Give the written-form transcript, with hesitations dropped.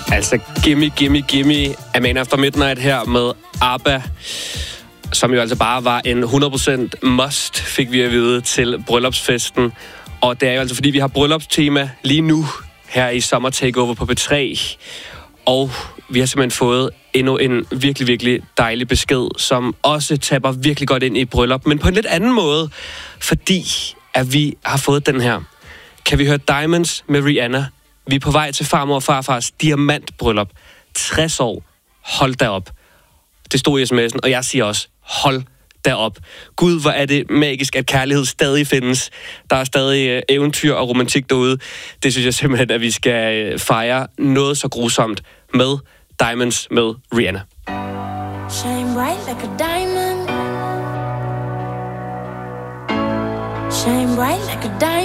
Altså, gimme A Man After Midnight her med ABBA, som jo altså bare var en 100% must, fik vi at vide, til bryllupsfesten. Og det er jo altså, fordi vi har bryllupstema lige nu her i Sommer Takeover på P3. Og vi har simpelthen fået endnu en virkelig, virkelig dejlig besked, som også tapper virkelig godt ind i et bryllup, men på en lidt anden måde, fordi at vi har fået den her. Kan vi høre Diamonds med Rihanna? Vi er på vej til farmor og farfars diamantbryllup. 60 år. Hold da op. Det stod i sms'en, og jeg siger også, hold da op. Gud, hvor er det magisk, at kærlighed stadig findes. Der er stadig eventyr og romantik derude. Det synes jeg simpelthen, at vi skal fejre noget så grusomt med Diamonds med Rihanna. Shine bright like a diamond. Shine bright like a diamond.